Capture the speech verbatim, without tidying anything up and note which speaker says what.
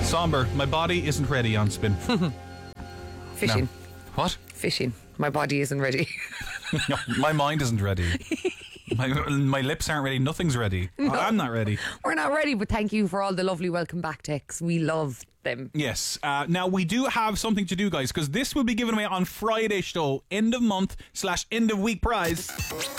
Speaker 1: Somber. My body isn't ready on spin.
Speaker 2: Fishing.
Speaker 1: No. What?
Speaker 2: Fishing. My body isn't ready.
Speaker 1: No, my mind isn't ready. My, my lips aren't ready. Nothing's ready.
Speaker 2: No.
Speaker 1: I'm not ready.
Speaker 2: We're not ready, but thank you for all the lovely welcome back texts. We love them.
Speaker 1: Yes. Uh, now, we do have something to do, guys, because this will be given away on Friday's show. End of month slash end of week prize.